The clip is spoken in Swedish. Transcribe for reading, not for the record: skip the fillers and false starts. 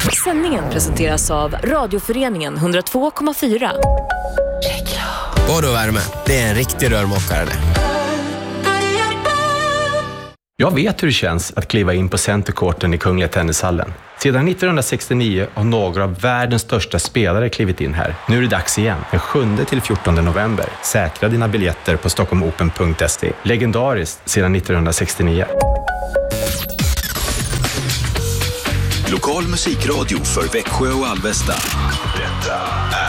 Sändningen presenteras av Radioföreningen 102,4. Vadå värme? Det är en riktig rörmokare. Jag vet hur det känns att kliva in på centerkorten i Kungliga Tennishallen. Sedan 1969 har några av världens största spelare klivit in här. Nu är det dags igen, den 7-14 november. Säkra dina biljetter på stockholmopen.se. Legendariskt sedan 1969. Lokal musikradio för Växjö och Alvesta. Detta är